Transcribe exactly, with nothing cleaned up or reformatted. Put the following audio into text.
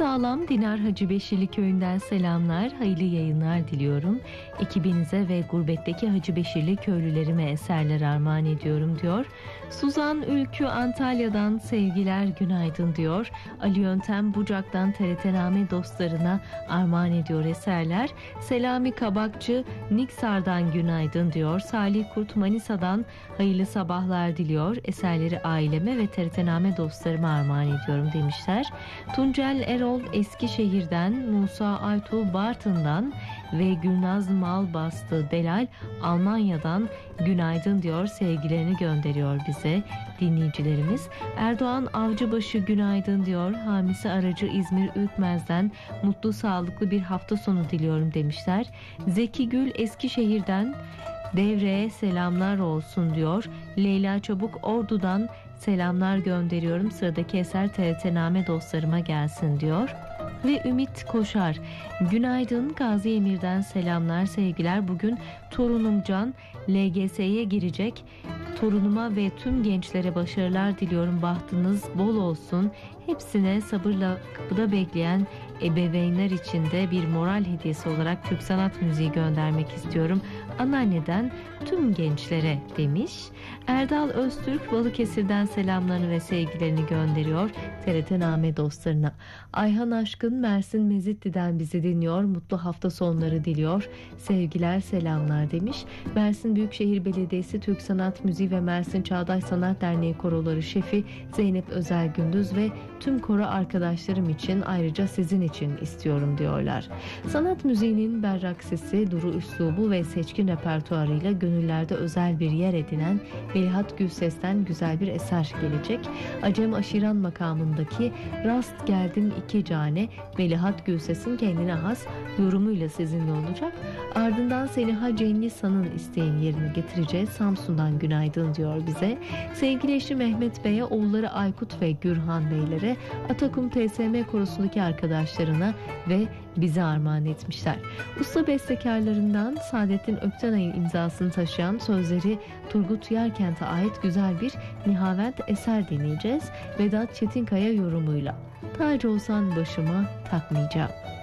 Sağlam Dinar Hacıbeşirli köyünden selamlar, hayırlı yayınlar diliyorum. Ekibinize ve gurbetteki Hacıbeşirli köylülerime eserler armağan ediyorum diyor. Suzan Ülkü Antalya'dan sevgiler günaydın diyor. Ali Yöntem Bucak'tan T R T Name dostlarına armağan ediyor eserler. Selami Kabakçı Niksar'dan günaydın diyor. Salih Kurt Manisa'dan hayırlı sabahlar diliyor. Eserleri aileme ve T R T Name dostlarıma armağan ediyorum demişler. Tuncel Erol Eskişehir'den, Musa Aytuğ Bartın'dan ve Gülnaz Malbastı Delal Almanya'dan günaydın diyor, sevgilerini gönderiyor bize dinleyicilerimiz. Erdoğan Avcıbaşı günaydın diyor. Hamisi Aracı İzmir Ürkmez'den mutlu sağlıklı bir hafta sonu diliyorum demişler. Zeki Gül Eskişehir'den Devre'ye selamlar olsun diyor. Leyla Çabuk Ordu'dan selamlar gönderiyorum. Sıradaki eser T R T Name dostlarıma gelsin diyor. Ve Ümit Koşar günaydın, Gazi Emir'den selamlar sevgiler. Bugün torunum Can L G S'ye girecek. Torunuma ve tüm gençlere başarılar diliyorum. Bahtınız bol olsun. Hepsine sabırla kapıda bekleyen ebeveynler için de bir moral hediyesi olarak Türk sanat müziği göndermek istiyorum. Anneanneden tüm gençlere demiş. Erdal Öztürk Balıkesir'den selamlarını ve sevgilerini gönderiyor T R T Name dostlarına. Ayhan Aşkın Mersin Mezitli'den bizi dinliyor. Mutlu hafta sonları diliyor. Sevgiler selamlar demiş. Mersin Büyükşehir Belediyesi Türk Sanat Müziği ve Mersin Çağdaş Sanat Derneği koroları şefi Zeynep Özel Gündüz ve tüm koro arkadaşlarım için, ayrıca sizin için istiyorum diyorlar. Sanat müziğinin berrak sesi, duru üslubu ve seçkin repertuarıyla gönüllerde özel bir yer edinen Melihat Gülses'ten güzel bir eser gelecek. Acem Aşiran makamındaki Rast Geldim İki Cane Melihat Gülses'in kendine has yorumuyla sizinle olacak. Ardından Seniha Cengisan'ın isteğin yerine getireceğiz. Samsun'dan günaydın diyor bize. Sevgili eşi Mehmet Bey'e, oğulları Aykut ve Gürhan Beylere, Atakum T S M korosundaki arkadaşlarına ve bize armağan etmişler. Usta bestekarlarından Saadettin Öktenay'ın imzasını taşıyan, sözleri Turgut Yerkent'e ait güzel bir Nihavent eser dinleyeceğiz. Vedat Çetinkaya yorumuyla. Tac olsan başıma takmayacağım.